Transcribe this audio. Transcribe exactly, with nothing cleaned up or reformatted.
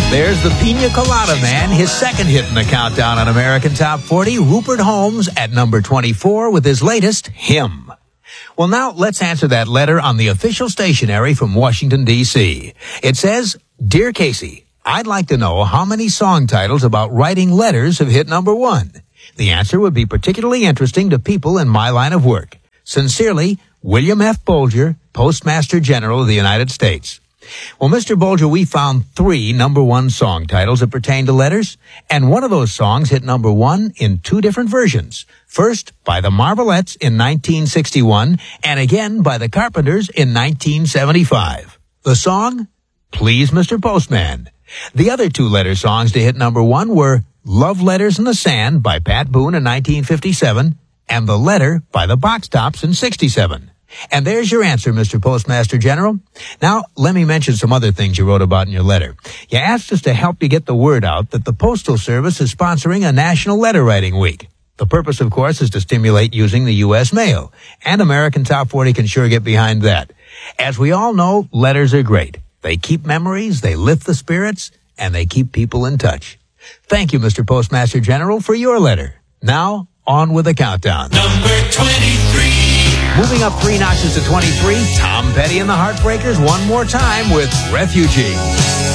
There's the Pina Colada Man, his second hit in the countdown on American Top forty. Rupert Holmes at number twenty-four with his latest, Hymn. Well, now let's answer that letter on the official stationery from Washington, D C It says, Dear Casey, I'd like to know how many song titles about writing letters have hit number one. The answer would be particularly interesting to people in my line of work. Sincerely, William F. Bolger, Postmaster General of the United States. Well, Mister Bolger, we found three number one song titles that pertain to letters, and one of those songs hit number one in two different versions. First, by the Marvelettes in nineteen sixty-one, and again by the Carpenters in nineteen seventy-five. The song, Please Mister Postman. The other two letter songs to hit number one were Love Letters in the Sand by Pat Boone in nineteen fifty-seven, and The Letter by the Box Tops in sixty-seven. And there's your answer, Mister Postmaster General. Now, let me mention some other things you wrote about in your letter. You asked us to help you get the word out that the Postal Service is sponsoring a National Letter Writing Week. The purpose, of course, is to stimulate using the U S mail. And American Top forty can sure get behind that. As we all know, letters are great. They keep memories, they lift the spirits, and they keep people in touch. Thank you, Mister Postmaster General, for your letter. Now, on with the countdown. Number twenty-three. Moving up three notches to twenty-three, Tom Petty and the Heartbreakers one more time with Refugee.